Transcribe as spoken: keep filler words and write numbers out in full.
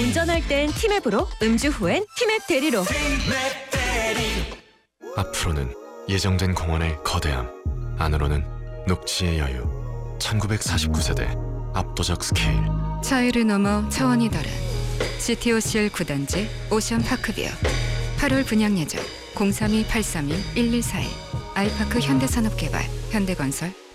운전할 땐 티맵으로, 음주 후엔 티맵 대리로. 앞으로는 예정된 공원의 거대함, 안으로는 녹지의 여유. 천구백사십구 세대 압도적 스케일. 차이를 넘어 차원이 다른 씨티오씨엘 구 단지 오션파크뷰. 팔월 분양 예정 공삼이 팔삼이 일일사일. 아이파크 현대산업개발 현대건설.